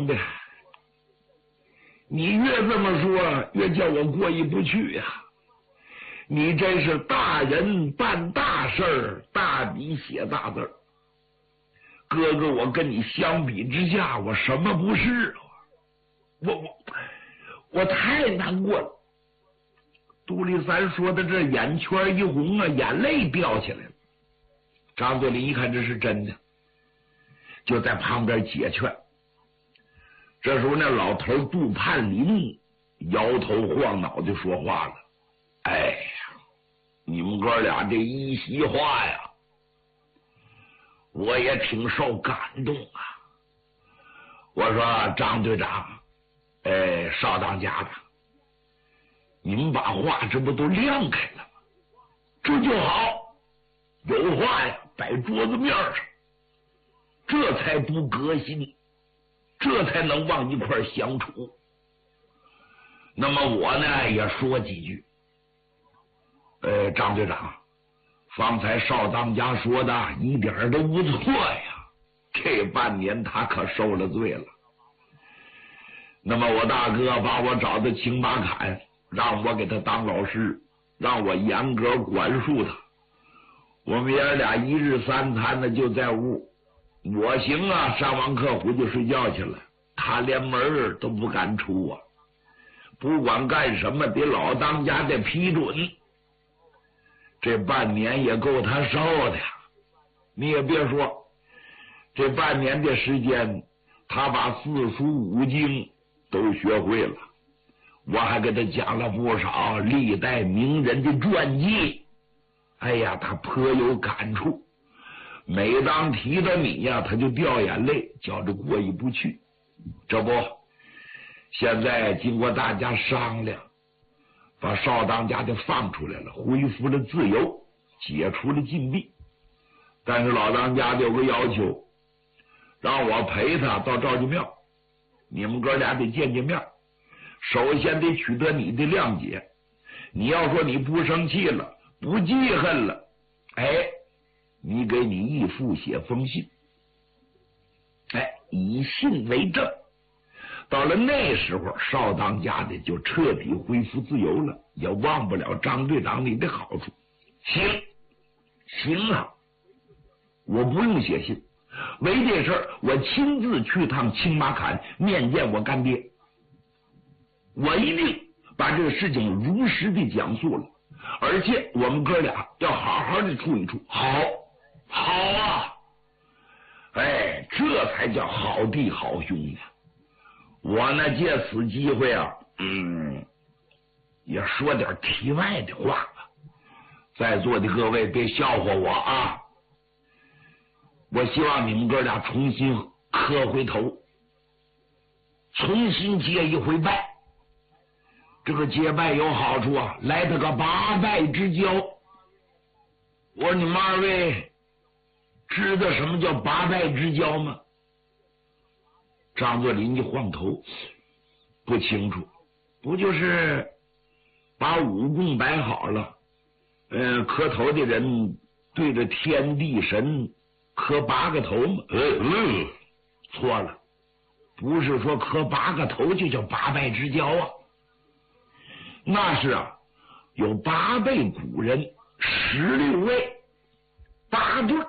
兄弟，你越这么说，越叫我过意不去呀。你真是大人办大事儿，大笔写大字儿。哥哥，我跟你相比之下，我什么不是？我太难过了。杜立三说的这眼圈一红啊，眼泪掉下来了。张作霖一看这是真的，就在旁边解劝。这时候那老头杜盼林摇头晃脑就说话了：“哎呀，你们哥俩这一席话呀，我也挺受感动啊。我说张队长，少当家的，你们把话这不都亮开了吗？这就好，有话呀摆桌子面上，这才不革新，这才能往一块相处。那么我呢也说几句。张队长，方才少当家说的一点都不错呀，这半年他可受了罪了。那么我大哥把我找到青马坎，让我给他当老师，让我严格管束他。我们爷俩一日三餐的就在屋，我行啊，上完课回去睡觉去了，他连门都不敢出啊。不管干什么，得老当家的批准。这半年也够他受的呀。你也别说，这半年的时间，他把四书五经都学会了。我还给他讲了不少历代名人的传记。哎呀，他颇有感触。每当提到你呀，他就掉眼泪，觉着过意不去。这不，现在经过大家商量，把少当家的放出来了，恢复了自由，解除了禁闭。但是老当家的有个要求，让我陪他到赵家庙，你们哥俩得见见面，首先得取得你的谅解。你要说你不生气了，不记恨了，你给你义父写封信，以信为证。到了那时候，少当家的就彻底恢复自由了，也忘不了张队长你的好处。行啊，我不用写信，为这事儿我亲自去趟青马坎面见我干爹，我一定把这个事情如实的讲述了，而且我们哥俩要好好的处一处。好啊，这才叫好弟好兄弟。我呢借此机会啊，也说点题外的话吧。在座的各位别笑话我啊！我希望你们哥俩重新磕回头，重新结一回拜。这个结拜有好处啊，来他个八拜之交。我说你们二位知道什么叫八拜之交吗？张作霖一晃头，不清楚。不就是把五供摆好了，磕头的人对着天地神磕8个头吗？错了，不是说磕8个头就叫八拜之交啊。那是啊，有8辈古人，16位8对，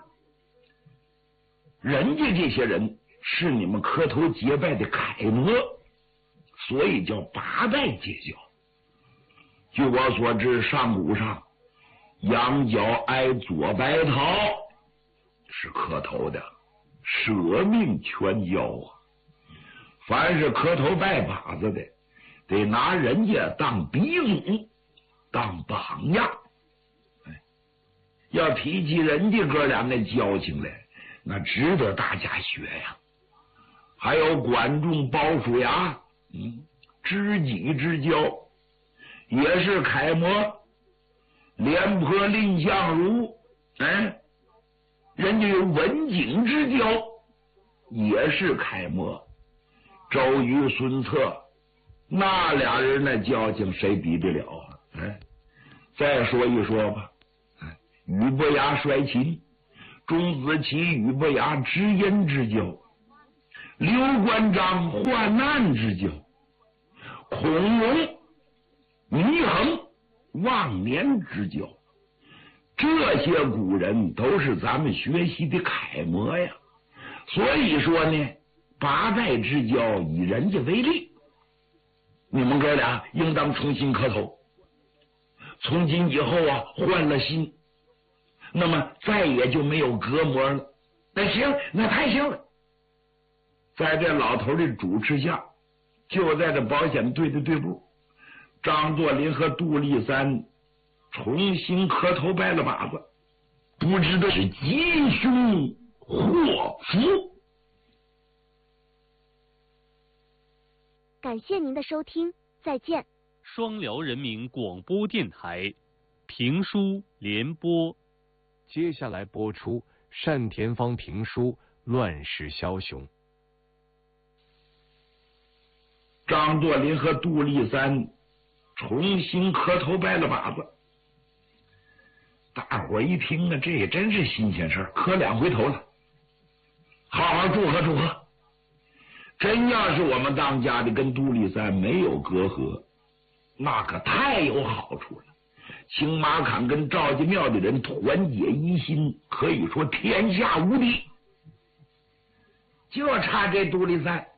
人家这些人是你们磕头结拜的楷模，所以叫八拜结交。据我所知，上古上羊角挨左白桃是磕头的，舍命全交啊。凡是磕头拜把子的，得拿人家当鼻祖，当榜样。要提起人家哥俩那交情来，那值得大家学呀。还有管仲鲍叔牙，知己之交也是楷模。廉颇蔺相如，人家有文景之交也是楷模。周瑜孙策那俩人的交情谁比得了啊？再说一说吧，俞伯牙摔秦，钟子期俞伯牙知音之交， 刘关张患难之交，孔融祢衡忘年之交，这些古人都是咱们学习的楷模呀。所以说呢，八代之交以人家为例，你们哥俩应当重新磕头。从今以后啊，换了心，那么再也就没有隔膜了。那行，那太行了。在这老头的主持下，就在这保险队的队部，张作霖和杜立三重新磕头拜了把子，不知道是吉凶祸福。 感谢您的收听，再见。 双辽人民广播电台评书联播， 接下来播出单田芳评书《乱世枭雄》。 张作霖和杜立三重新磕头拜了把子，大伙一听啊，这也真是新鲜事儿，磕两回头了，好好祝贺祝贺。真要是我们当家的跟杜立三没有隔阂，那可太有好处了。青马坎跟赵家庙的人团结一心，可以说天下无敌。就差这杜立三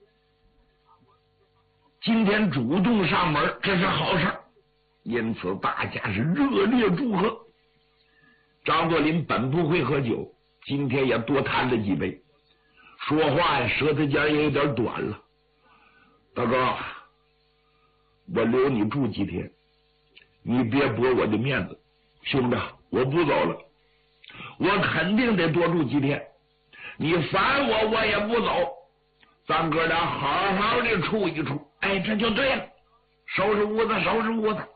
今天主动上门，这是好事，因此大家是热烈祝贺。张作霖本不会喝酒，今天也多谈了几杯，说话呀舌头尖也有点短了。大哥，我留你住几天，你别驳我的面子。兄弟，我不走了，我肯定得多住几天，你烦我我也不走，咱哥俩好好的处一处。哎，这就对了，收拾屋子收拾屋子。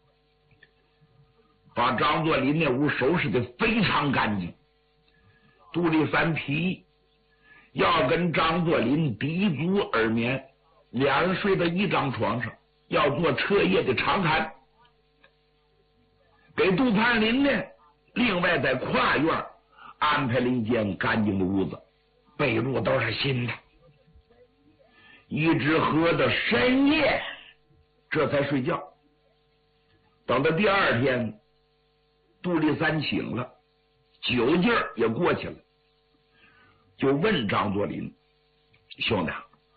把张作霖那屋收拾的非常干净。杜立三提议要跟张作霖抵足而眠，俩人睡在一张床上，要做彻夜的长谈。给杜盼林呢，另外在跨院安排了一间干净的屋子，被褥都是新的，一直喝到深夜，这才睡觉。等到第二天，杜立三醒了，酒劲儿也过去了，就问张作霖：“兄弟，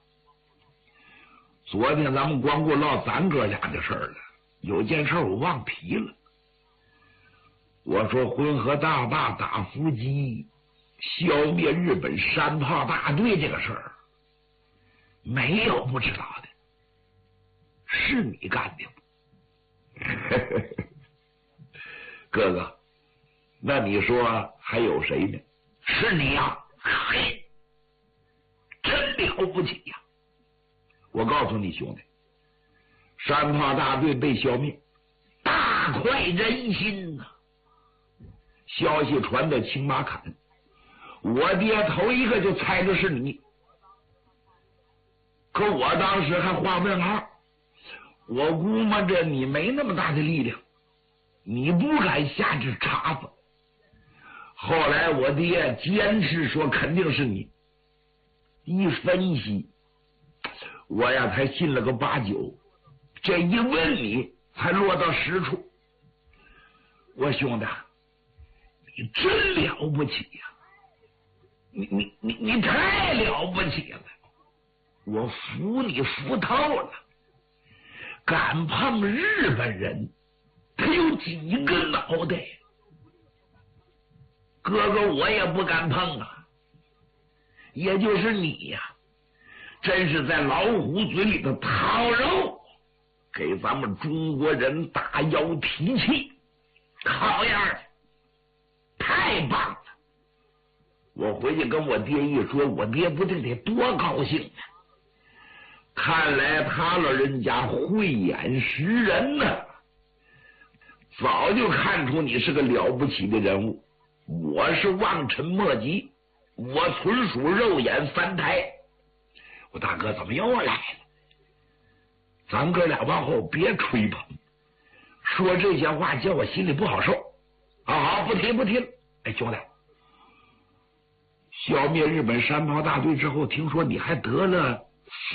昨天咱们光顾唠咱哥俩的事儿了，有件事我忘提了。我说浑河大坝打伏击，消灭日本山炮大队这个事儿，没有不知道的，是你干的吗？哥哥，那你说还有谁呢？是你呀！嘿，真了不起呀！我告诉你兄弟，山炮大队被消灭，大快人心呐！消息传到青马坎，我爹头一个就猜着是你，可我当时还画问号，我估摸着你没那么大的力量，你不敢下这茬子。后来我爹坚持说肯定是你，一分析，我呀才信了个8-9，这一问你才落到实处。我兄弟，你真了不起呀！你太了不起了，我服你服透了。敢碰日本人，他有几个脑袋？哥哥我也不敢碰啊，也就是你呀，真是在老虎嘴里头掏肉，给咱们中国人大摇提气，好样的，太棒了！我回去跟我爹一说，我爹不定得多高兴啊！看来他老人家慧眼识人呢，早就看出你是个了不起的人物。我是望尘莫及，我纯属肉眼凡胎。我大哥怎么又来了？咱哥俩往后别吹捧，说这些话叫我心里不好受。好，不提了。哎，兄弟， 消灭日本山炮大队之后，听说你还得了